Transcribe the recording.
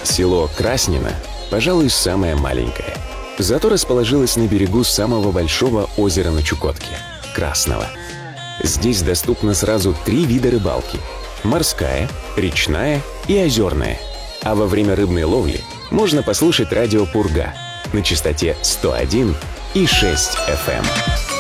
Село Краснино, пожалуй, самое маленькое. Зато расположилось на берегу самого большого озера на Чукотке – Красного. Здесь доступно сразу 3 вида рыбалки – морская, речная и озерная. А во время рыбной ловли можно послушать радио «Пурга» на частоте 101,6 FM.